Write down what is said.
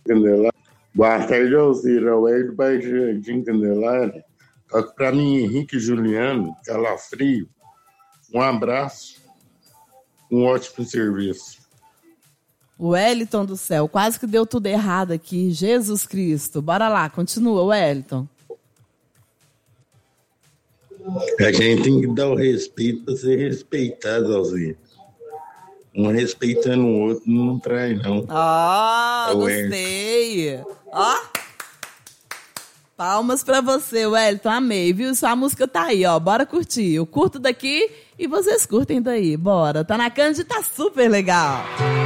Candelária. Boa tarde, Alzira. O Hélio Jardim Candelária. Para mim, Henrique e Juliano, Calafrio, um abraço, um ótimo serviço. O Wellington do céu, quase que deu tudo errado aqui. Jesus Cristo. Bora lá, continua, Wellington. A gente tem que dar o respeito para ser respeitado, Alzira. Um respeitando o outro não trai, não. Gostei. Palmas pra você, Wellington. Amei, viu? Sua música tá aí, ó. Bora curtir. Eu curto daqui e vocês curtem daí. Bora. Tá na Cândida, tá super legal.